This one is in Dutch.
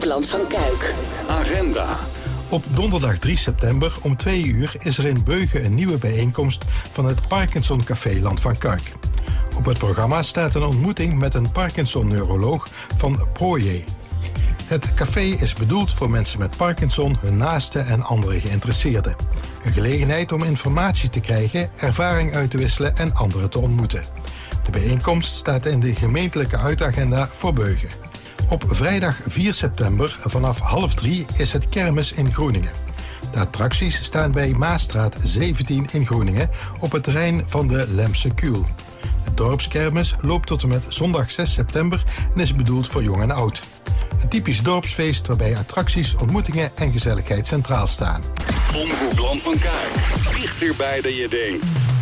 Land van Kuik. Agenda. Op donderdag 3 september om 2 uur is er in Beugen een nieuwe bijeenkomst van het Parkinson Café Land van Kuik. Op het programma staat een ontmoeting met een Parkinson-neuroloog van Proje. Het café is bedoeld voor mensen met Parkinson, hun naasten en andere geïnteresseerden. Een gelegenheid om informatie te krijgen, ervaring uit te wisselen en anderen te ontmoeten. De bijeenkomst staat in de gemeentelijke uitagenda voor Beugen. Op vrijdag 4 september vanaf 2:30 is het kermis in Groeningen. De attracties staan bij Maasstraat 17 in Groeningen op het terrein van de Lemse Kuul. De dorpskermis loopt tot en met zondag 6 september en is bedoeld voor jong en oud. Een typisch dorpsfeest waarbij attracties, ontmoetingen en gezelligheid centraal staan. Omroep Land van Kuik. Dichterbij dan je denkt.